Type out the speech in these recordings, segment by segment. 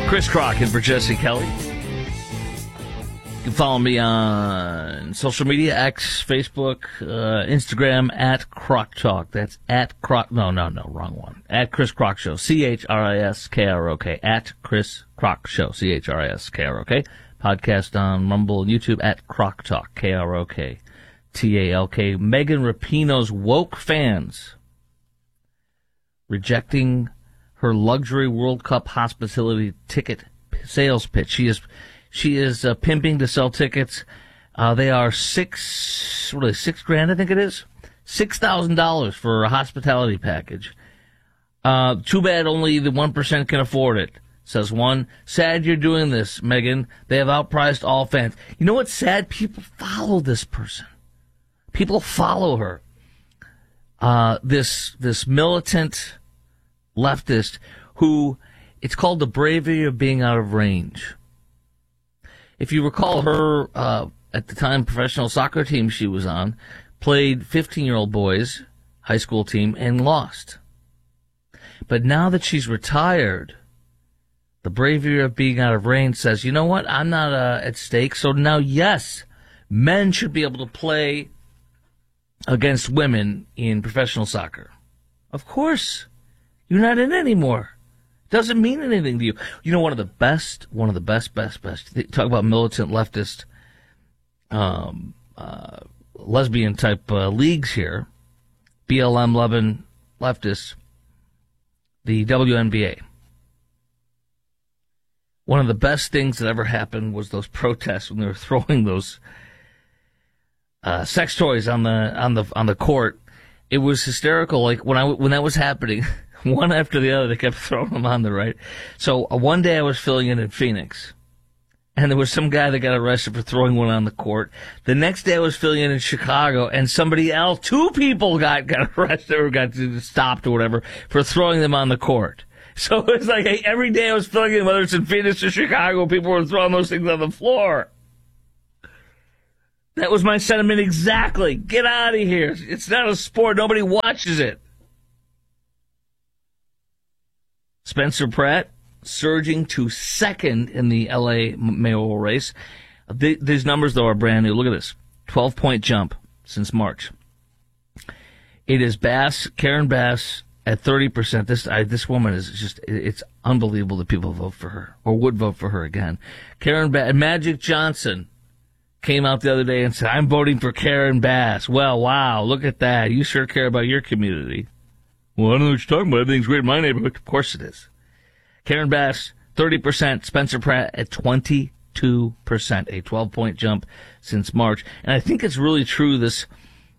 Chris Crockett for Jesse Kelly. You can follow me on social media, X, Facebook, Instagram, at Croc Talk. That's at Croc, no, wrong one. At Chris Crock Show, CHRISKROK, at Chris Crock Show, CHRISKROK. Podcast on Rumble and YouTube at Croc Talk, KROK, TALK. Megan Rapinoe's woke fans rejecting her luxury World Cup hospitality ticket sales pitch. She is pimping to sell tickets. They are $6,000, I think it is? $6,000 for a hospitality package. Too bad only the 1% can afford it, says one. Sad you're doing this, Megan. They have outpriced all fans. You know what's sad? People follow this person. People follow her. This militant leftist who, it's called the bravery of being out of range. If you recall, her, at the time, professional soccer team she was on, played 15-year-old boys, high school team, and lost. But now that she's retired, the bravery of being out of range says, you know what, I'm not at stake, so now, yes, men should be able to play against women in professional soccer. Of course. You're not in anymore. Doesn't mean anything to you. You know, one of the best, talk about militant leftist, lesbian type leagues here, BLM leftists, the WNBA. One of the best things that ever happened was those protests when they were throwing those sex toys on the court. It was hysterical. Like when that was happening, one after the other, they kept throwing them on the right. So one day I was filling in Phoenix, and there was some guy that got arrested for throwing one on the court. The next day I was filling in Chicago, and somebody else, two people got arrested or got stopped or whatever for throwing them on the court. So it was like every day I was filling in, whether it's in Phoenix or Chicago, people were throwing those things on the floor. That was my sentiment exactly. Get out of here. It's not a sport. Nobody watches it. Spencer Pratt surging to second in the L.A. mayoral race. These numbers, though, are brand new. Look at this. 12-point jump since March. It is Karen Bass at 30%. This woman is just, it's unbelievable that people vote for her or would vote for her again. Karen Bass, Magic Johnson came out the other day and said, I'm voting for Karen Bass. Well, wow, look at that. You sure care about your community. Well, I don't know what you're talking about. Everything's great in my neighborhood. Of course it is. Karen Bass, 30%. Spencer Pratt at 22%. A 12-point jump since March. And I think it's really true, this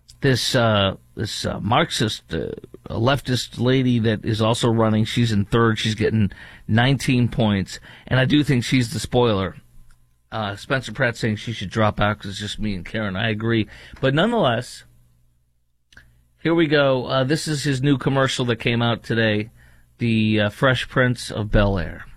Marxist, leftist lady that is also running, she's in third. She's getting 19 points. And I do think she's the spoiler. Spencer Pratt saying she should drop out because it's just me and Karen. I agree. But nonetheless, here we go. This is his new commercial that came out today, the Fresh Prince of Bel-Air.